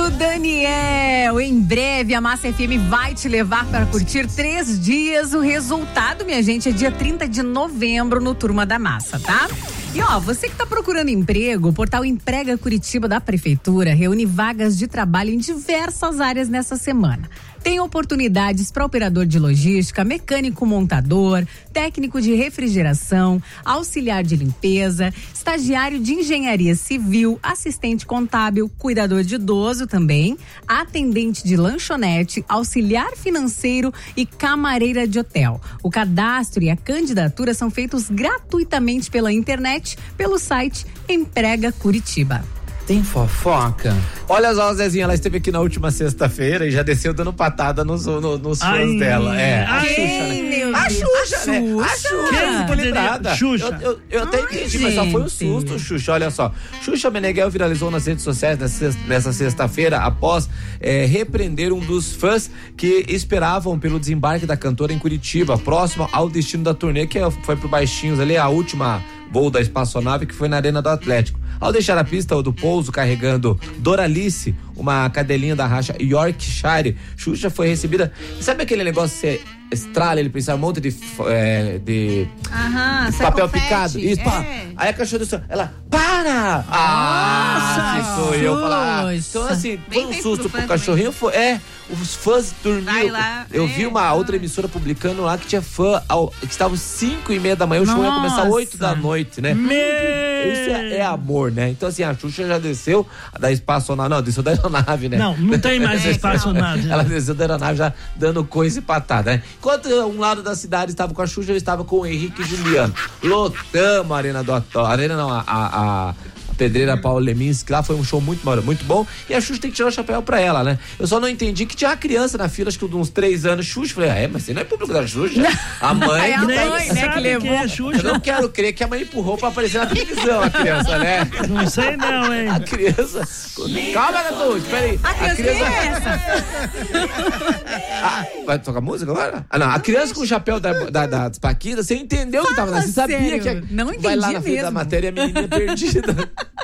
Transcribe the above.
querido Daniel, em breve a Massa FM vai te levar para curtir 3 dias. O resultado, minha gente, é dia 30 de novembro no Turma da Massa, tá? E você que tá procurando emprego, o portal Emprega Curitiba da Prefeitura reúne vagas de trabalho em diversas áreas nessa semana. Tem oportunidades para operador de logística, mecânico montador, técnico de refrigeração, auxiliar de limpeza, estagiário de engenharia civil, assistente contábil, cuidador de idoso também, atendente de lanchonete, auxiliar financeiro e camareira de hotel. O cadastro e a candidatura são feitos gratuitamente pela internet, pelo site Emprega Curitiba. Tem fofoca? Olha só, Zezinha, ela esteve aqui na última sexta-feira e já desceu dando patada nos fãs dela. A Xuxa, né? A Xuxa, né? A Xuxa, tô lembrada. Eu até entendi, mas só foi um susto, Xuxa, olha só. Xuxa Meneghel viralizou nas redes sociais nessa sexta-feira após repreender um dos fãs que esperavam pelo desembarque da cantora em Curitiba, próximo ao destino da turnê, que foi pro Baixinhos ali, a última voo da espaçonave, que foi na Arena do Atlético. Ao deixar a pista do pouso carregando Doralice, uma cadelinha da raça Yorkshire, Xuxa foi recebida. Sabe aquele negócio que você estrala, ele precisa um monte de papel picado? Isso, pá. Aí a cachorra disse, ela, para! Nossa, eu falar. Então, assim, foi um susto pro cachorrinho, os fãs dormiram. Eu vi uma outra emissora publicando lá que tinha fã que estava às 5:30 da manhã, o show ia começar às 8 da noite, né? Isso é amor, né? Então, assim, a Xuxa já desceu da espaçonave, não, desceu da aeronave, né? Não tem mais espaçonave. Ela desceu da aeronave já dando coisa e patada, né? Enquanto um lado da cidade estava com a Xuxa, eu estava com o Henrique e Juliano. Lotamos a Arena do Atlético. Arena não, a Pedreira Paulo Leminski, lá foi um show muito bom, e a Xuxa tem que tirar o chapéu pra ela, né? Eu só não entendi que tinha uma criança na fila, acho que de uns 3 anos, Xuxa, falei, mas você não é público da Xuxa? A mãe, que levou a Xuxa. Eu não quero crer que a mãe empurrou pra aparecer na televisão, a criança, né? Não sei não, hein? A criança, calma, Nato, espera aí. A criança é essa? Vai tocar música agora? Não, a criança com o chapéu das Paquitas, você entendeu o que tava lá, você sabia que não entendi vai lá na frente mesmo. da matéria, a menininha perdida.